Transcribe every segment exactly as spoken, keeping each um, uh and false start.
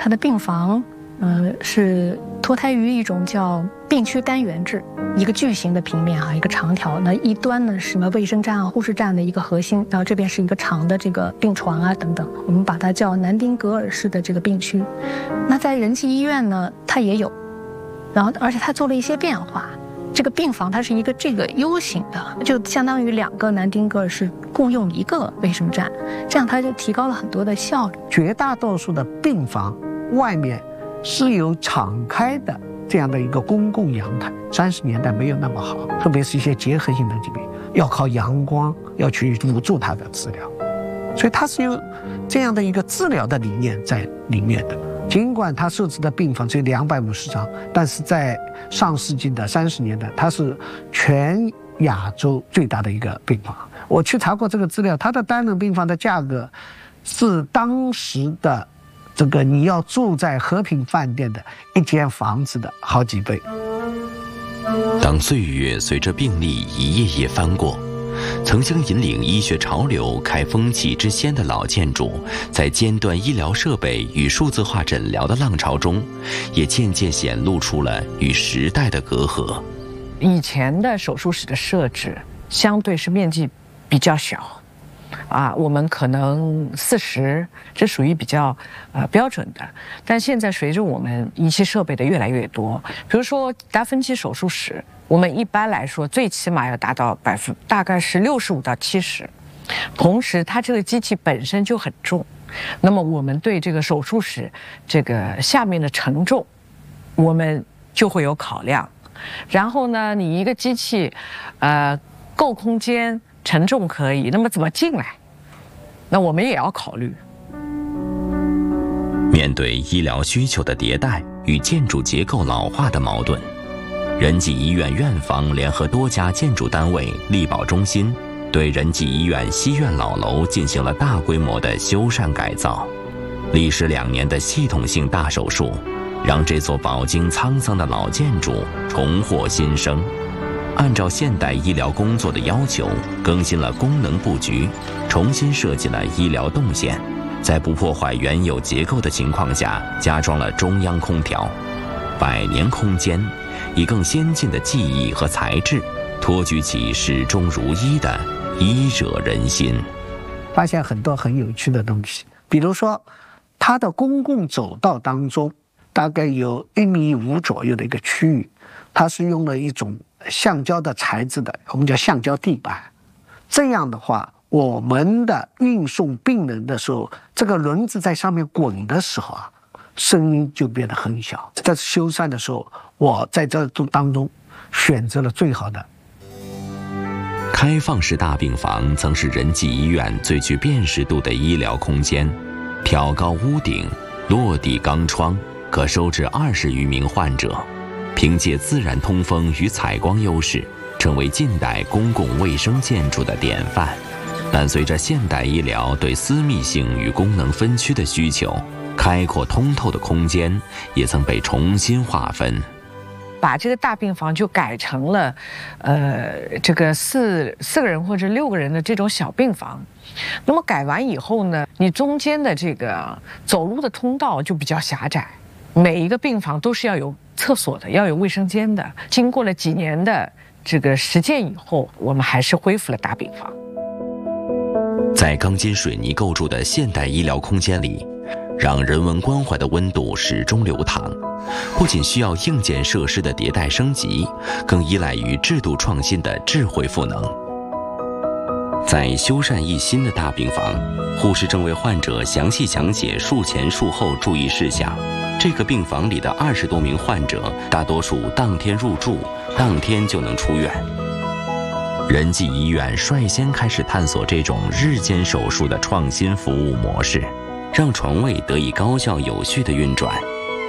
它的病房，呃，是脱胎于一种叫病区单元制，一个巨型的平面啊，一个长条。那一端呢是什么卫生站啊、护士站的一个核心，然后这边是一个长的这个病床啊等等，我们把它叫南丁格尔式的这个病区。那在仁济医院呢，它也有，然后而且它做了一些变化。这个病房它是一个这个 U 型的，就相当于两个南丁格尔式共用一个卫生站，这样它就提高了很多的效率。 绝大多数的病房外面是有敞开的这样的一个公共阳台，三十年代没有那么好，特别是一些结核性的疾病，要靠阳光要去辅助它的治疗，所以它是有这样的一个治疗的理念在里面的。尽管它设置的病房只有两百五十张，但是在上世纪的三十年代，它是全亚洲最大的一个病房。我去查过这个资料，它的单人病房的价格是当时的这个你要住在和平饭店的一间房子的好几倍。 当岁月随着病例一页页翻过，曾经引领医学潮流、开风气之先的老建筑，在尖端医疗设备与数字化诊疗的浪潮中，也渐渐显露出了与时代的隔阂。 以前的手术室的设置相对是面积比较小，啊，我们可能四十，这属于比较呃标准的。但现在随着我们仪器设备的越来越多，比如说达芬奇手术室，我们一般来说最起码要达到百分大概是六十五到七十，同时它这个机器本身就很重，那么我们对这个手术室这个下面的承重，我们就会有考量。然后呢，你一个机器，呃，够空间。承重可以，那么怎么进来？那我们也要考虑。 面对医疗需求的迭代与建筑结构老化的矛盾，仁济医院院方联合多家建筑单位、力保中心，对仁济医院西院老楼进行了大规模的修缮改造。历时两年的系统性大手术，让这座饱经沧桑的老建筑重获新生。按照现代医疗工作的要求，更新了功能布局，重新设计了医疗动线，在不破坏原有结构的情况下，加装了中央空调。百年空间，以更先进的技艺和材质，托举起始终如一的医者仁心。 发现很多很有趣的东西，比如说，它的公共走道当中，大概有一米五左右的一个区域，它是用了一种橡胶的材质的，我们叫橡胶地板。这样的话，我们的运送病人的时候，这个轮子在上面滚的时候啊，声音就变得很小。在修缮的时候，我在这当中选择了最好的。 开放式大病房曾是仁济医院最具辨识度的医疗空间，挑高屋顶，落地钢窗，可收治二十余名患者。凭借自然通风与采光优势，成为近代公共卫生建筑的典范。但随着现代医疗对私密性与功能分区的需求，开阔通透的空间也曾被重新划分。 把这个大病房就改成了，呃，这个四四个人或者六个人的这种小病房。那么改完以后呢，你中间的这个走路的通道就比较狭窄。每一个病房都是要有厕所的，要有卫生间的。经过了几年的这个实践以后，我们还是恢复了大病房。 在钢筋水泥构筑的现代医疗空间里，让人文关怀的温度始终流淌。不仅需要硬件设施的迭代升级，更依赖于制度创新的智慧赋能。在修缮一新的大病房，护士正为患者详细讲解术前术后注意事项。这个病房里的二十多名患者，大多数当天入住，当天就能出院。仁济医院率先开始探索这种日间手术的创新服务模式，让床位得以高效有序的运转。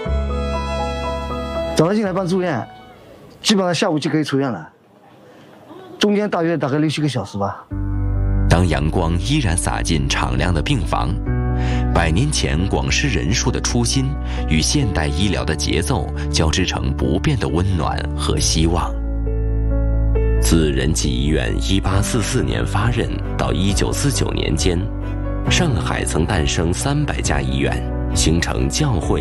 早上进来办住院，基本上下午就可以出院了，中间大约大概六七个小时吧。 当阳光依然洒进敞亮的病房，百年前广施仁术的初心与现代医疗的节奏交织成不变的温暖和希望。自仁济医院一八四四年发轫到一九四九年间，上海曾诞生三百家医院，形成教会